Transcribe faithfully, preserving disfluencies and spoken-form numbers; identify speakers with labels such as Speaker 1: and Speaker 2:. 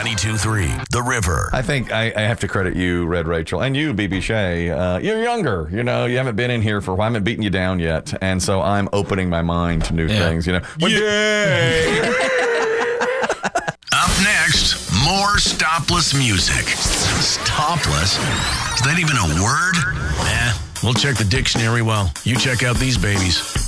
Speaker 1: ninety-two point three, The River.
Speaker 2: I think I, I have to credit you, Red Rachel, and you, B B Shay. Uh, you're younger. You know, you haven't been in here for a while. I haven't beaten you down yet. And so I'm opening my mind to new
Speaker 3: Yeah.
Speaker 2: things, you know. When-
Speaker 1: Yay! Up next, more stopless music. Stopless? Is that even a word? Eh, we'll check the dictionary while you check out these babies.